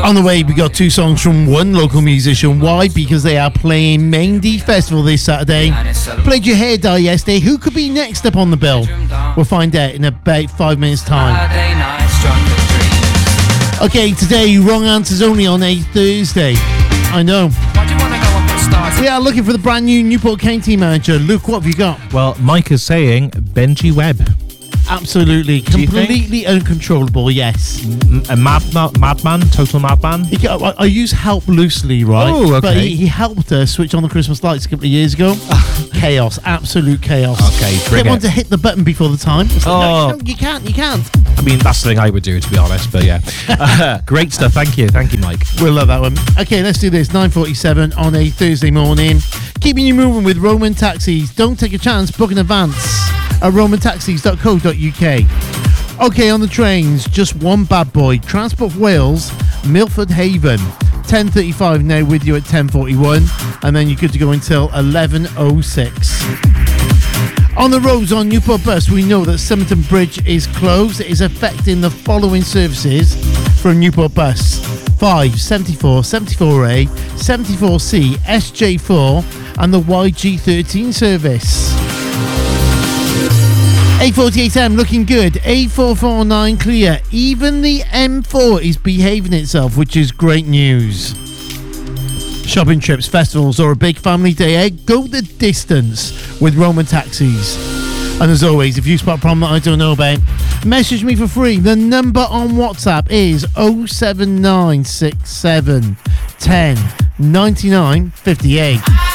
On the way, we got 2 songs from one local musician. Why? Because they are playing Main D Festival this Saturday. Played Your Hair Dye yesterday. Who could be next up on the bill? We'll find out in about 5 minutes' time. Okay, today, wrong answers only on a Thursday. I know. We are looking for the brand new Newport County manager. Luke, what have you got? Well, Mike is saying Benji Webb. Absolutely. Completely uncontrollable, yes. A madman? Total madman? I use help loosely, right? Oh, okay. But he helped us switch on the Christmas lights a couple of years ago. Chaos. Absolute chaos. Okay, bring Didn't want to hit the button before the time. Like, no, you can't. I mean, that's the thing I would do, to be honest, but yeah. Great stuff. Thank you, Mike. We'll love that one. Okay, let's do this. 9:47 on a Thursday morning. Keeping you moving with Roman Taxis. Don't take a chance. Book in advance at romantaxis.co.uk. Okay, on the trains, just one bad boy. Transport for Wales, Milford Haven. 10:35 now with you at 10:41, and then you're good to go until 11:06. On the roads on Newport Bus, we know that Somerton Bridge is closed. It is affecting the following services from Newport Bus: 5, 74, 74A, 74C, SJ4, and the YG13 service. A48M looking good. A449 clear. Even the M4 is behaving itself, which is great news. Shopping trips, festivals, or a big family day out, go the distance with Roman Taxis. And as always, if you spot a problem that I don't know about, message me for free. The number on WhatsApp is 07967 10 99 58.